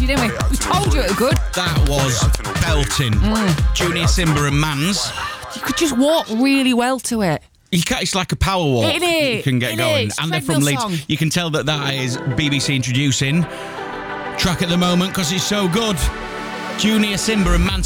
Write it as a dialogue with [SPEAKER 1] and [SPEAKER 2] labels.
[SPEAKER 1] you, didn't we? We told you it was good.
[SPEAKER 2] That was belting. Junior Simba and Mans.
[SPEAKER 1] You could just walk really well to it.
[SPEAKER 2] It's like a power walk.
[SPEAKER 1] It is.
[SPEAKER 2] You can get going.
[SPEAKER 1] Is.
[SPEAKER 2] And they're from
[SPEAKER 1] Treadmill
[SPEAKER 2] Leeds.
[SPEAKER 1] song.
[SPEAKER 2] You can tell that is BBC introducing track at the moment because it's so good. Junior Simba and Mans.